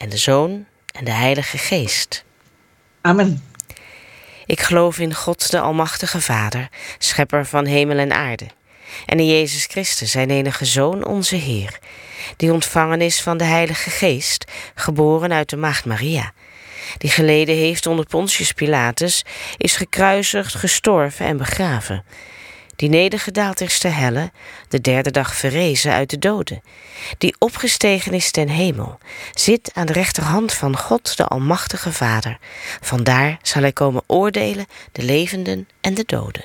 en de Zoon en de Heilige Geest. Amen. Ik geloof in God, de Almachtige Vader, schepper van hemel en aarde. En in Jezus Christus, zijn enige Zoon, onze Heer, die ontvangen is van de Heilige Geest, geboren uit de Maagd Maria, die geleden heeft onder Pontius Pilatus, is gekruisigd, gestorven en begraven, die nedergedaald is ter helle, de derde dag verrezen uit de doden, die opgestegen is ten hemel, zit aan de rechterhand van God, de Almachtige Vader. Vandaar zal hij komen oordelen de levenden en de doden.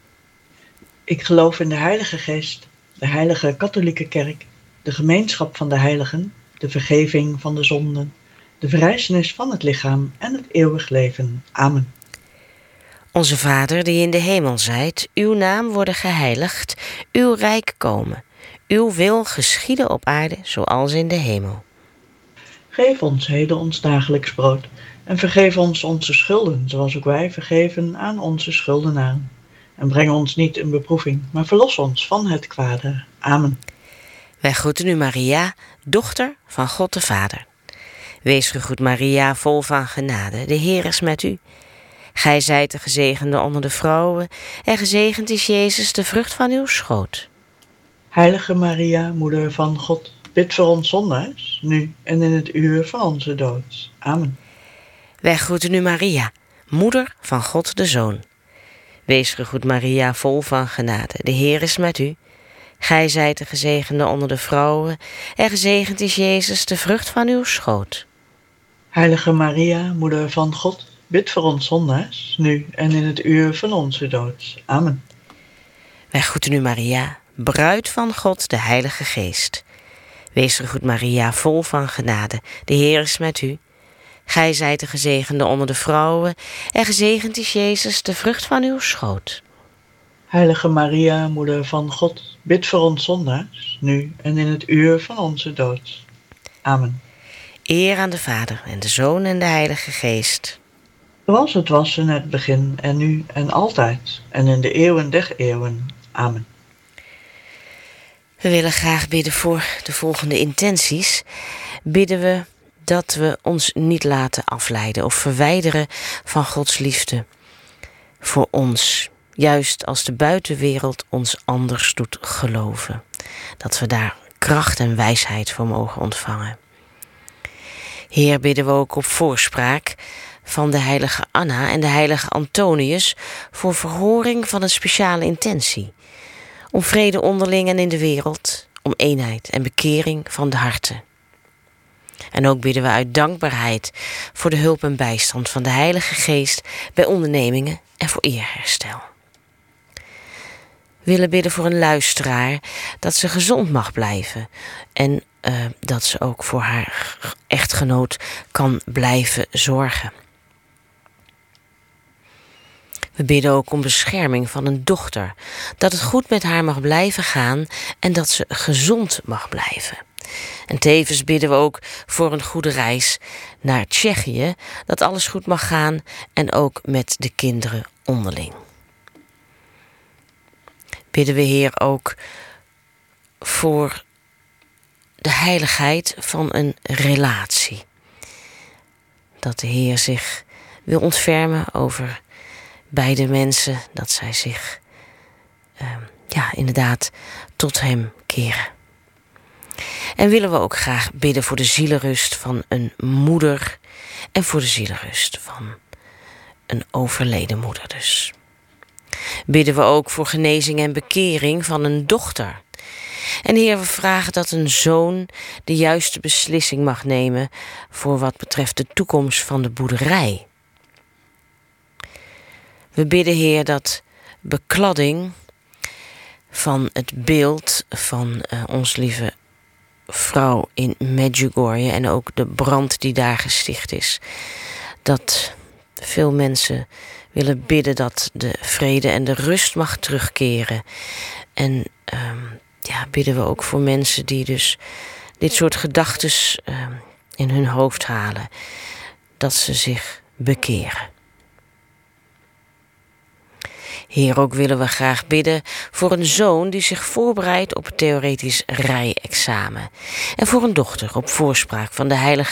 Ik geloof in de Heilige Geest, de Heilige Katholieke Kerk, de gemeenschap van de heiligen, de vergeving van de zonden, de verrijzenis van het lichaam en het eeuwig leven. Amen. Onze Vader, die in de hemel zijt, uw naam worden geheiligd, uw rijk komen. Uw wil geschieden op aarde, zoals in de hemel. Geef ons heden ons dagelijks brood en vergeef ons onze schulden, zoals ook wij vergeven aan onze schuldenaren. En breng ons niet in beproeving, maar verlos ons van het kwade. Amen. Wij groeten u, Maria, dochter van God de Vader. Wees gegroet, Maria, vol van genade. De Heer is met u. Gij zijt de gezegende onder de vrouwen, en gezegend is Jezus, de vrucht van uw schoot. Heilige Maria, Moeder van God, bid voor ons zondaars, nu en in het uur van onze dood. Amen. Wij groeten u, Maria, moeder van God de Zoon. Wees gegroet, Maria, vol van genade. De Heer is met u. Gij zijt de gezegende onder de vrouwen, en gezegend is Jezus, de vrucht van uw schoot. Heilige Maria, Moeder van God, bid voor ons zondaars, nu en in het uur van onze dood. Amen. Wij groeten u, Maria, bruid van God, de Heilige Geest. Wees gegroet, Maria, vol van genade. De Heer is met u. Gij zijt de gezegende onder de vrouwen, en gezegend is Jezus, de vrucht van uw schoot. Heilige Maria, Moeder van God, bid voor ons zondaars, nu en in het uur van onze dood. Amen. Eer aan de Vader en de Zoon en de Heilige Geest. Zoals het was in het begin en nu en altijd en in de eeuwen der eeuwen. Amen. We willen graag bidden voor de volgende intenties. Bidden we dat we ons niet laten afleiden of verwijderen van Gods liefde voor ons. Juist als de buitenwereld ons anders doet geloven. Dat we daar kracht en wijsheid voor mogen ontvangen. Heer, bidden we ook op voorspraak van de heilige Anna en de heilige Antonius voor verhoring van een speciale intentie. Om vrede onderling en in de wereld, om eenheid en bekering van de harten. En ook bidden we uit dankbaarheid voor de hulp en bijstand van de Heilige Geest bij ondernemingen en voor eerherstel. We willen bidden voor een luisteraar dat ze gezond mag blijven en dat ze ook voor haar echtgenoot kan blijven zorgen. We bidden ook om bescherming van een dochter, dat het goed met haar mag blijven gaan en dat ze gezond mag blijven. En tevens bidden we ook voor een goede reis naar Tsjechië, dat alles goed mag gaan en ook met de kinderen onderling. Bidden we, Heer, ook voor de heiligheid van een relatie. Dat de Heer zich wil ontfermen over beide mensen, dat zij zich inderdaad tot hem keren. En willen we ook graag bidden voor de zielenrust van een moeder en voor de zielenrust van een overleden moeder dus. Bidden we ook voor genezing en bekering van een dochter. En Heer, we vragen dat een zoon de juiste beslissing mag nemen voor wat betreft de toekomst van de boerderij. We bidden, Heer, dat bekladding van het beeld van ons lieve vrouw in Medjugorje en ook de brand die daar gesticht is, dat veel mensen willen bidden dat de vrede en de rust mag terugkeren. En bidden we ook voor mensen die dus dit soort gedachtes in hun hoofd halen, dat ze zich bekeren. Heer, ook willen we graag bidden voor een zoon die zich voorbereidt op het theoretisch rijexamen. En voor een dochter op voorspraak van de Heilige